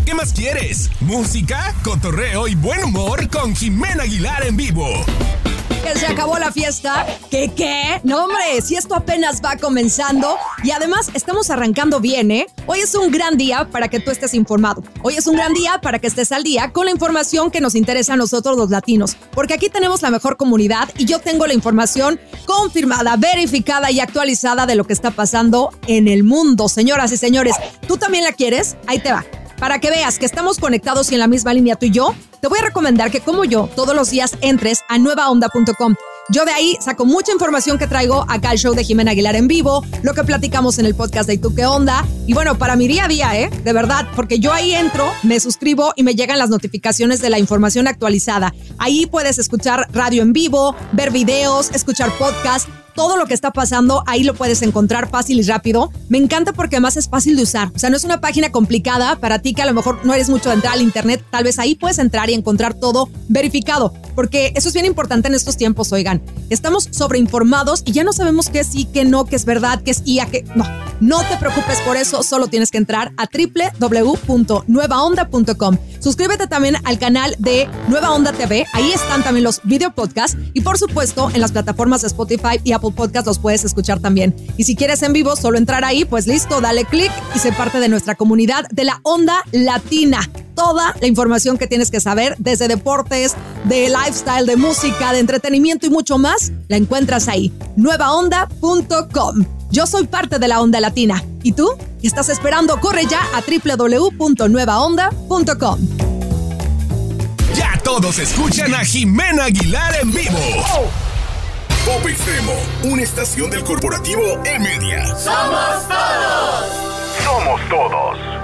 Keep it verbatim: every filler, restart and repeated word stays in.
¿Qué más quieres? Música, cotorreo y buen humor con Jimena Aguilar en vivo. Que se acabó la fiesta. ¿Qué qué? No, hombre, si esto apenas va comenzando. Y además estamos arrancando bien, ¿eh? Hoy es un gran día para que tú estés informado. Hoy es un gran día para que estés al día con la información que nos interesa a nosotros los latinos. Porque aquí tenemos la mejor comunidad y yo tengo la información confirmada, verificada y actualizada de lo que está pasando en el mundo. Señoras y señores, ¿tú también la quieres? Ahí te va. Para que veas que estamos conectados y en la misma línea tú y yo, te voy a recomendar que, como yo, todos los días entres a nueva onda punto com. Yo de ahí saco mucha información que traigo acá al show de Jimena Aguilar en vivo, lo que platicamos en el podcast de ¿Y tú qué onda? Y bueno, para mi día a día, ¿eh? De verdad, porque yo ahí entro, me suscribo y me llegan las notificaciones de la información actualizada. Ahí puedes escuchar radio en vivo, ver videos, escuchar podcast. Todo lo que está pasando, ahí lo puedes encontrar fácil y rápido. Me encanta porque además es fácil de usar. O sea, no es una página complicada para ti que a lo mejor no eres mucho de entrar al internet. Tal vez ahí puedes entrar y encontrar todo verificado. Porque eso es bien importante en estos tiempos, oigan. Estamos sobreinformados y ya no sabemos qué sí, qué no, qué es verdad, qué es I A, qué... No, no te preocupes por eso. Solo tienes que entrar a doble u doble u doble u punto nueva onda punto com. Suscríbete también al canal de Nueva Onda T V. Ahí están también los video podcasts. Y por supuesto, en las plataformas de Spotify y Apple Podcast los puedes escuchar también. Y si quieres en vivo, solo entrar ahí, pues listo, dale clic y sé parte de nuestra comunidad de la Onda Latina. Toda la información que tienes que saber, desde deportes, de lifestyle, de música, de entretenimiento y mucho más, la encuentras ahí. nueva onda punto com. Yo soy parte de la Onda Latina. ¿Y tú? ¿Qué estás esperando? Corre ya a doble u doble u doble u punto nueva onda punto com. Ya todos escuchan a Jimena Aguilar en vivo. Pop Extremo, una estación del corporativo E-Media. ¡Somos todos! Somos todos.